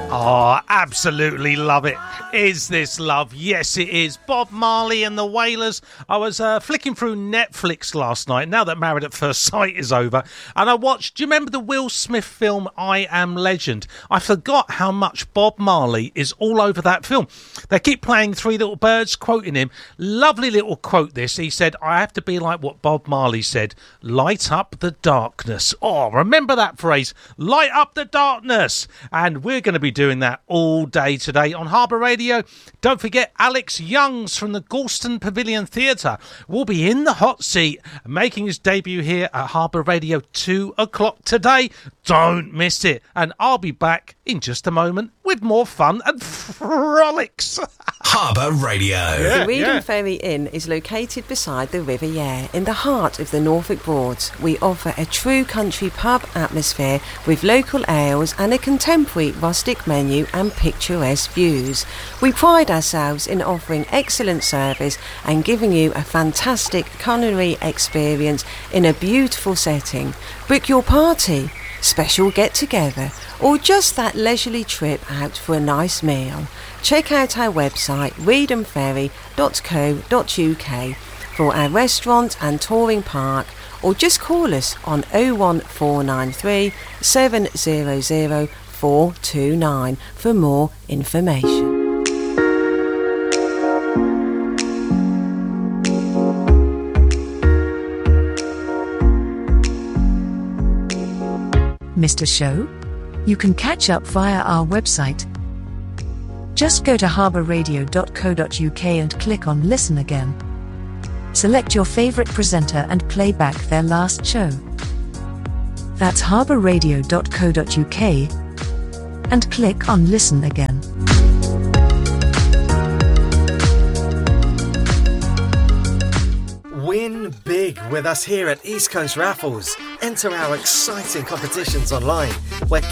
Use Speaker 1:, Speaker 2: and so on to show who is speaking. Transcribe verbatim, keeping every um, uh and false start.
Speaker 1: Oh, absolutely love it. Is this love? Yes, it is. Bob Marley and the Wailers. I was uh, flicking through Netflix last night, now that Married at First Sight is over, and I watched, do you remember the Will Smith film I Am Legend? I forgot how much Bob Marley is all over that film. They keep playing Three Little Birds, quoting him. Lovely little quote this. He said, I have to be like what Bob Marley said, light up the darkness. Oh, remember that phrase, light up the darkness. And we're going to be doing that all day today on Harbour Radio. Don't forget, Alex Youngs from the Galston Pavilion Theatre will be in the hot seat, making his debut here at Harbour Radio two o'clock today. Don't miss it. And I'll be back in just a moment with more fun and frolics.
Speaker 2: Harbour Radio.
Speaker 3: Yeah, the Reedham yeah. Ferry Inn is located beside the River Yare in the heart of the Norfolk Broads. We offer a true country pub atmosphere with local ales and a contemporary rustic menu and picturesque views. We pride ourselves in offering excellent service and giving you a fantastic culinary experience in a beautiful setting. Book your party, special get-together, or just that leisurely trip out for a nice meal. Check out our website reedham ferry dot co dot uk for our restaurant and touring park, or just call us on oh one four nine three, seven zero zero, four two nine for more information.
Speaker 4: Missed a show? You can catch up via our website. Just go to harbour radio dot co dot uk and click on Listen Again. Select your favourite presenter and play back their last show. That's harbour radio dot co dot uk and click on Listen Again.
Speaker 5: Win big with us here at East Coast Raffles. Enter our exciting competitions online, where